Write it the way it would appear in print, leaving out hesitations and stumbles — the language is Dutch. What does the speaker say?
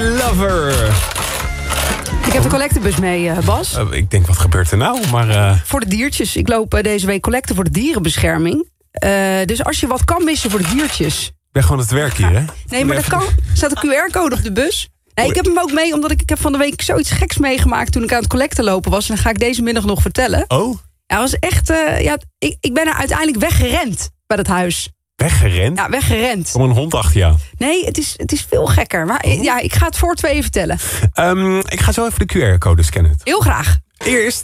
Lover. Ik heb de collectebus mee, Bas. Ik denk, wat gebeurt er nou? Maar, Voor de diertjes. Ik loop deze week collecten voor de dierenbescherming. Dus als je wat kan missen voor de diertjes. ik ben gewoon aan het werk hier, hè? Nee, maar dat kan. Er staat een QR-code op de bus. Nee, ik heb hem ook mee, omdat ik heb van de week zoiets geks meegemaakt toen ik aan het collecten lopen was. En dat ga ik deze middag nog vertellen. Oh, Ja, was echt. Ik ben er uiteindelijk weggerend bij dat huis. weggerend? Ja, weggerend. Om een hond achter jou. Nee, het is veel gekker. Maar ja, ik ga het voor 2 vertellen. Ik ga zo even de QR-code scannen. Heel graag. Eerst